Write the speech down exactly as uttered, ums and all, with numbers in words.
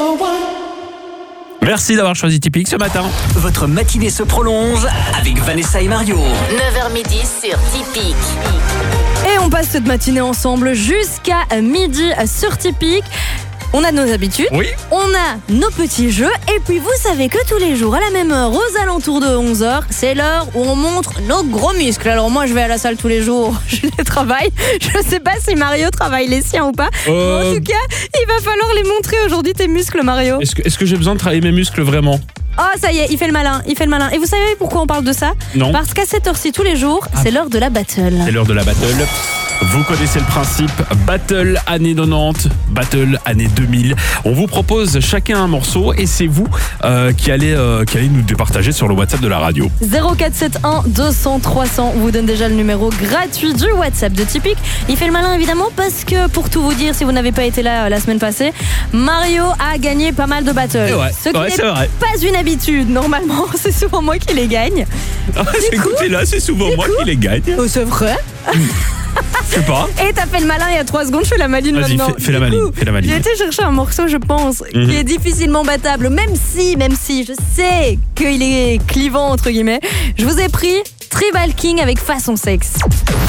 Merci d'avoir choisi Tipeee ce matin. Votre matinée se prolonge avec Vanessa et Mario. neuf heures midi sur Tipeee. Et on passe cette matinée ensemble jusqu'à midi sur Tipeee. On a nos habitudes, Oui. on a nos petits jeux, et puis vous savez que tous les jours, à la même heure, aux alentours de onze heures, c'est l'heure où on montre nos gros muscles. Alors moi, je vais à la salle tous les jours, je les travaille. Je sais pas si Mario travaille les siens ou pas. Euh... Mais en tout cas, il va falloir les montrer aujourd'hui, tes muscles, Mario. Est-ce que, est-ce que j'ai besoin de travailler mes muscles vraiment ? Oh, ça y est, il fait le malin, il fait le malin. Et vous savez pourquoi on parle de ça ? Non. Parce qu'à cette heure-ci, tous les jours, Ah. c'est l'heure de la battle. C'est l'heure de la battle. Vous connaissez le principe, battle année quatre-vingt-dix, battle année deux mille. On vous propose chacun un morceau et c'est vous euh, qui, allez, euh, qui allez nous départager sur le WhatsApp de la radio. zéro quatre sept un deux cents trois cents, on vous donne déjà le numéro gratuit du WhatsApp de Tipeee. Il fait le malin évidemment parce que, pour tout vous dire, si vous n'avez pas été là euh, la semaine passée, Mario a gagné pas mal de battles. Et ouais, Ce qui ouais, n'est c'est vrai. pas une habitude, normalement, c'est souvent moi qui les gagne. Ah, écoutez là, c'est souvent moi qui les gagne. Oh, c'est vrai ? Je sais pas. Et t'as fait le malin il y a trois secondes, je fais la maline Vas-y, maintenant. fais, fais la Du maline, coup, fais la maline. J'ai été chercher un morceau, je pense, Mhm. qui est difficilement battable, même si, même si, je sais qu'il est clivant, entre guillemets. Je vous ai pris Tribal King avec Façon Sexe.